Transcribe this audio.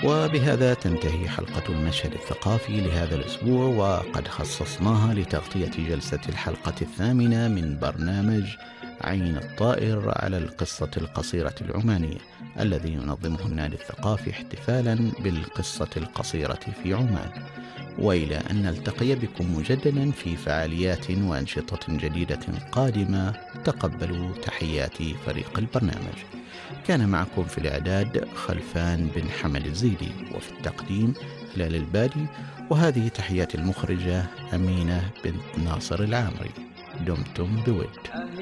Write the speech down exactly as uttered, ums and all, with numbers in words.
وبهذا تنتهي حلقة المشهد الثقافي لهذا الأسبوع، وقد خصصناها لتغطية جلسة الحلقة الثامنة من برنامج عين الطائر على القصة القصيرة العمانية الذي ينظمه النادي الثقافي احتفالا بالقصة القصيرة في عمان. وإلى أن نلتقي بكم مجددا في فعاليات وأنشطة جديدة قادمة، تقبلوا تحيات فريق البرنامج. كان معكم في الإعداد خلفان بن حمد الزيدي، وفي التقديم هلال البادي، وهذه تحيات المخرجة أمينة بنت ناصر العامري. دمتم بود.